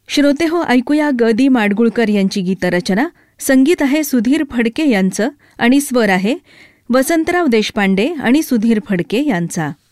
श्रोते हो, ऐकूया ग दी माडगुळकर यांची गीतरचना. संगीत आहे सुधीर फडके यांचं आणि स्वर आहे वसंतराव देशपांडे आणि सुधीर फडके यांचा.